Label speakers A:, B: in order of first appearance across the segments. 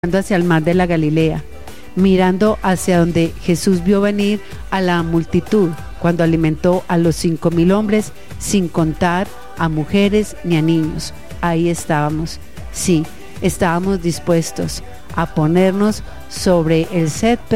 A: hacia el mar de la Galilea, mirando hacia donde Jesús vio venir a la multitud cuando alimentó a los 5,000 hombres, sin contar a mujeres ni a niños. Ahí estábamos, sí, estábamos dispuestos a ponernos sobre el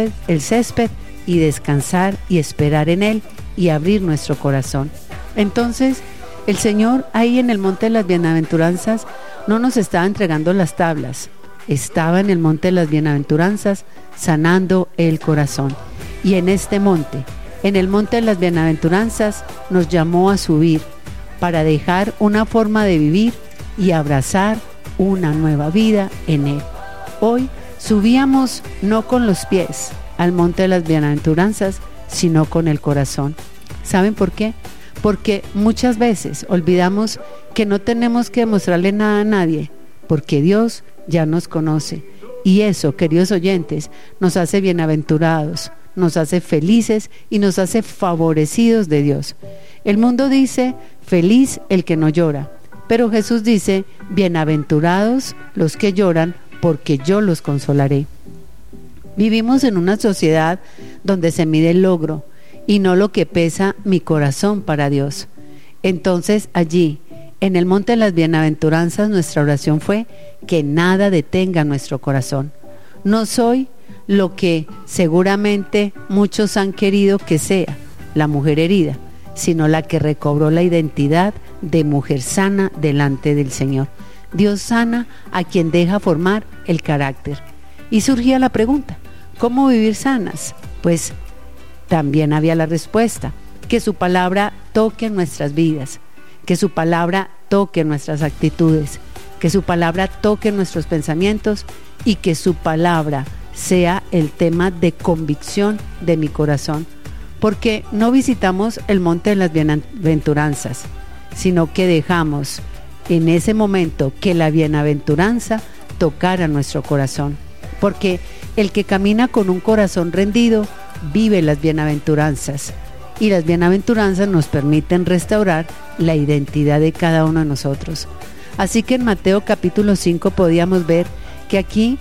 A: césped y descansar y esperar en Él y abrir nuestro corazón. Entonces, el Señor ahí en el monte de las bienaventuranzas no nos estaba entregando las tablas, estaba en el monte de las bienaventuranzas sanando el corazón. Y en este monte, en el monte de las bienaventuranzas, nos llamó a subir para dejar una forma de vivir y abrazar una nueva vida en Él. Hoy subíamos no con los pies al monte de las bienaventuranzas, sino con el corazón. ¿Saben por qué? Porque muchas veces olvidamos que no tenemos que demostrarle nada a nadie, porque Dios ya nos conoce. Y eso, queridos oyentes, nos hace bienaventurados, nos hace felices y nos hace favorecidos de Dios. El mundo dice, feliz el que no llora, pero Jesús dice, bienaventurados los que lloran, porque yo los consolaré. Vivimos en una sociedad donde se mide el logro y no lo que pesa mi corazón para Dios. Entonces allí, en el monte de las bienaventuranzas, nuestra oración fue que nada detenga nuestro corazón. No soy lo que seguramente muchos han querido que sea, la mujer herida, sino la que recobró la identidad de mujer sana delante del Señor. Dios sana a quien deja formar el carácter. Y surgía la pregunta, ¿cómo vivir sanas? Pues también había la respuesta, que su palabra toque nuestras vidas, que su palabra toque nuestras actitudes, que su palabra toque nuestros pensamientos y que su palabra sea el tema de convicción de mi corazón. Porque no visitamos el monte de las bienaventuranzas, sino que dejamos en ese momento que la bienaventuranza tocara nuestro corazón. Porque el que camina con un corazón rendido vive las bienaventuranzas. Y las bienaventuranzas nos permiten restaurar la identidad de cada uno de nosotros. Así que en Mateo capítulo 5 podíamos ver que aquí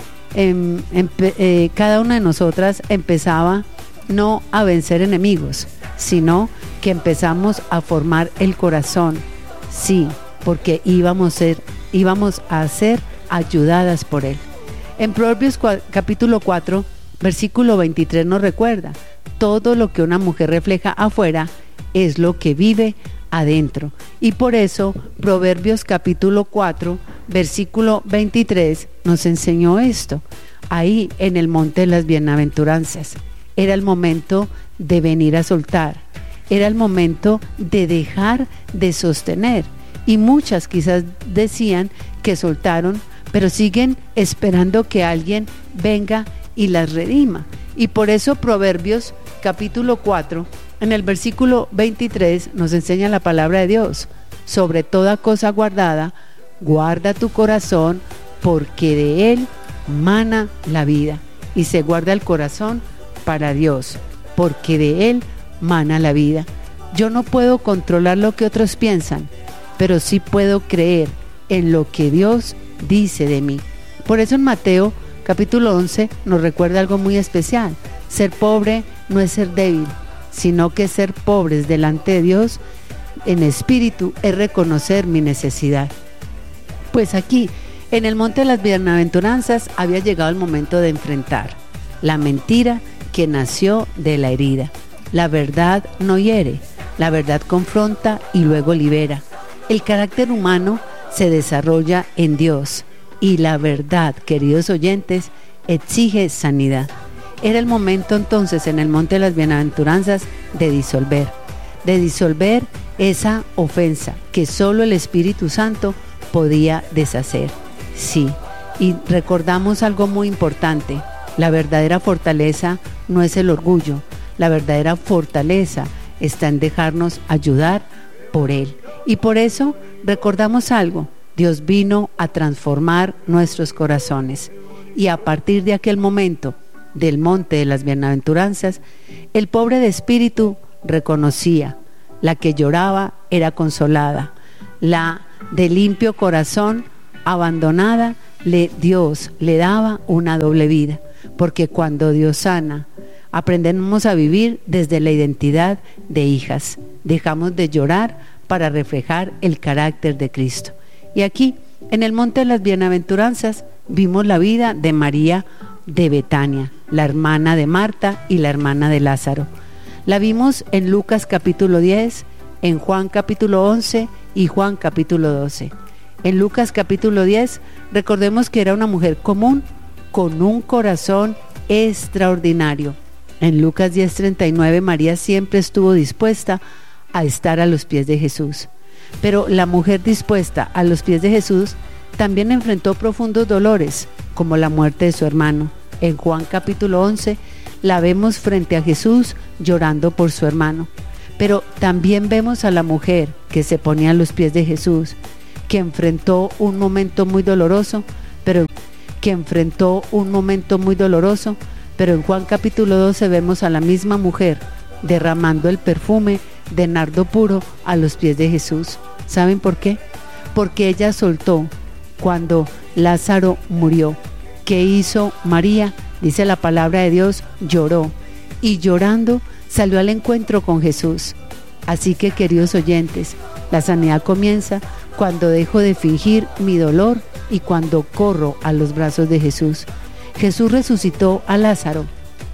A: cada una de nosotras empezaba no a vencer enemigos, sino que empezamos a formar el corazón. Sí, porque íbamos a ser ayudadas por Él. En Proverbios capítulo 4, versículo 23 nos recuerda, todo lo que una mujer refleja afuera es lo que vive adentro. Y por eso Proverbios capítulo 4, versículo 23 nos enseñó esto. Ahí en el monte de las bienaventuranzas era el momento de venir a soltar, era el momento de dejar de sostener. Y muchas quizás decían que soltaron, pero siguen esperando que alguien venga y las redima. Y por eso Proverbios capítulo 4, en el versículo 23 nos enseña la palabra de Dios. Sobre toda cosa guardada, guarda tu corazón, porque de él mana la vida. Y se guarda el corazón para Dios, porque de él mana la vida. Yo no puedo controlar lo que otros piensan, pero sí puedo creer en lo que Dios dice de mí. Por eso en Mateo capítulo 11 nos recuerda algo muy especial. Ser pobre no es ser débil, sino que ser pobres delante de Dios en espíritu es reconocer mi necesidad. Pues aquí, en el monte de las bienaventuranzas, había llegado el momento de enfrentar la mentira que nació de la herida. La verdad no hiere, la verdad confronta y luego libera. El carácter humano se desarrolla en Dios y la verdad, queridos oyentes, exige sanidad. Era el momento entonces en el monte de las bienaventuranzas de disolver esa ofensa que solo el Espíritu Santo podía deshacer. Sí, y recordamos algo muy importante, la verdadera fortaleza no es el orgullo, la verdadera fortaleza está en dejarnos ayudar por Él. Y por eso recordamos algo, Dios vino a transformar nuestros corazones y a partir de aquel momento del monte de las bienaventuranzas, el pobre de espíritu reconocía, la que lloraba era consolada, la de limpio corazón abandonada Dios le daba una doble vida, porque cuando Dios sana, aprendemos a vivir desde la identidad de hijas. Dejamos de llorar para reflejar el carácter de Cristo. Y aquí, en el Monte de las Bienaventuranzas, vimos la vida de María de Betania, la hermana de Marta y la hermana de Lázaro. La vimos en Lucas capítulo 10, en Juan capítulo 11 y Juan capítulo 12. En Lucas capítulo 10, recordemos que era una mujer común con un corazón extraordinario. En Lucas 10:39, María siempre estuvo dispuesta a estar a los pies de Jesús. Pero la mujer dispuesta a los pies de Jesús también enfrentó profundos dolores, como la muerte de su hermano. En Juan capítulo 11 la vemos frente a Jesús llorando por su hermano. Pero también vemos a la mujer que se ponía a los pies de Jesús, que enfrentó un momento muy doloroso, pero en Juan capítulo 12 vemos a la misma mujer derramando el perfume de nardo puro a los pies de Jesús. ¿Saben por qué? Porque ella soltó cuando Lázaro murió. ¿Qué hizo María? Dice la palabra de Dios, lloró, y llorando salió al encuentro con Jesús. Así que, queridos oyentes, la sanidad comienza cuando dejo de fingir mi dolor y cuando corro a los brazos de Jesús. Jesús resucitó a Lázaro,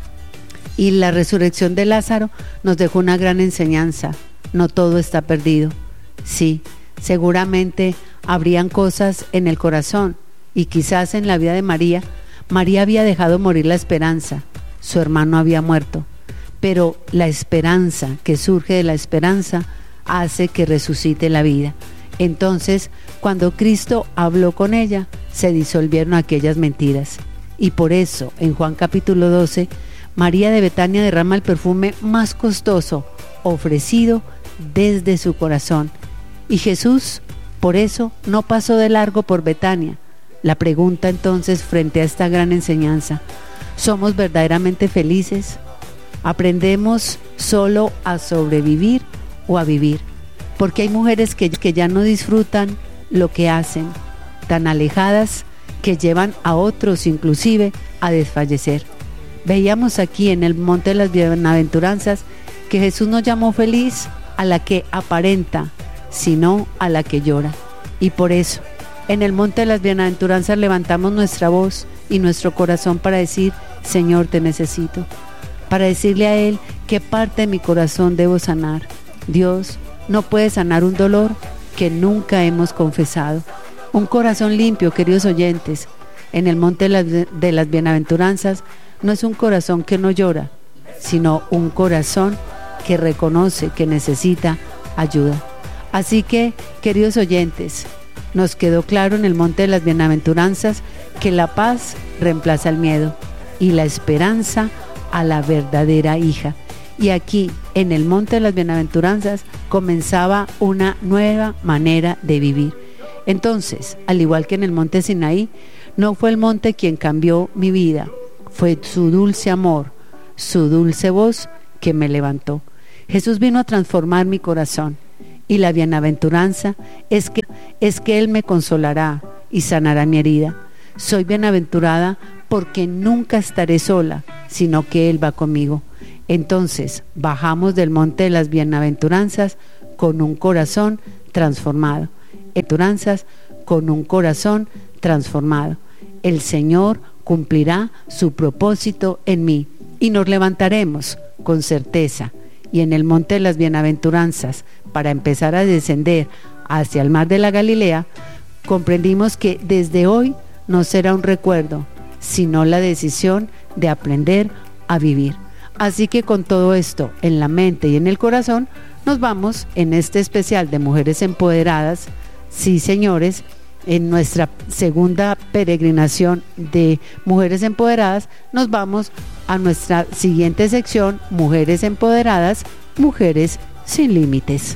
A: y la resurrección de Lázaro nos dejó una gran enseñanza. No todo está perdido. Sí, seguramente habrían cosas en el corazón, y quizás en la vida de María había dejado morir la esperanza. Su hermano había muerto, pero la esperanza que surge de la esperanza hace que resucite la vida. Entonces, cuando Cristo habló con ella, se disolvieron aquellas mentiras. Y por eso, en Juan capítulo 12, María de Betania derrama el perfume más costoso ofrecido desde su corazón. Y Jesús, por eso, no pasó de largo por Betania. La pregunta entonces frente a esta gran enseñanza: ¿somos verdaderamente felices? ¿Aprendemos solo a sobrevivir o a vivir? Porque hay mujeres que ya no disfrutan lo que hacen, tan alejadas que llevan a otros inclusive a desfallecer. Veíamos aquí en el Monte de las Bienaventuranzas que Jesús no llamó feliz a la que aparenta, sino a la que llora. Y por eso, en el Monte de las Bienaventuranzas levantamos nuestra voz y nuestro corazón para decir: Señor, te necesito. Para decirle a Él qué parte de mi corazón debo sanar. Dios no puede sanar un dolor que nunca hemos confesado. Un corazón limpio, queridos oyentes, en el Monte de las Bienaventuranzas, no es un corazón que no llora, sino un corazón que reconoce que necesita ayuda. Así que, queridos oyentes, nos quedó claro en el Monte de las Bienaventuranzas que la paz reemplaza el miedo y la esperanza a la verdadera hija. Y aquí, en el Monte de las Bienaventuranzas, comenzaba una nueva manera de vivir. Entonces, al igual que en el Monte Sinaí, no fue el monte quien cambió mi vida, fue su dulce amor, su dulce voz que me levantó. Jesús vino a transformar mi corazón, y la bienaventuranza es que Él me consolará y sanará mi herida. Soy bienaventurada porque nunca estaré sola, sino que Él va conmigo. Entonces bajamos del Monte de las Bienaventuranzas con un corazón transformado. Bienaventuranzas con un corazón transformado. El Señor cumplirá su propósito en mí y nos levantaremos con certeza. Y en el Monte de las Bienaventuranzas, para empezar a descender hacia el mar de la Galilea, comprendimos que desde hoy no será un recuerdo, sino la decisión de aprender a vivir. Así que con todo esto en la mente y en el corazón, nos vamos en este especial de Mujeres Empoderadas. Sí, señores, en nuestra segunda peregrinación de Mujeres Empoderadas, nos vamos a nuestra siguiente sección, Mujeres Empoderadas, Mujeres sin Límites.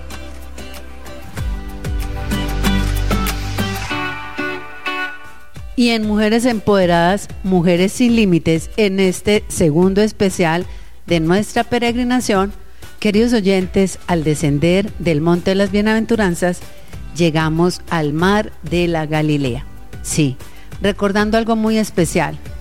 A: Y en Mujeres Empoderadas, Mujeres sin Límites, en este segundo especial de nuestra peregrinación, queridos oyentes, al descender del Monte de las Bienaventuranzas, llegamos al mar de la Galilea. Sí, recordando algo muy especial.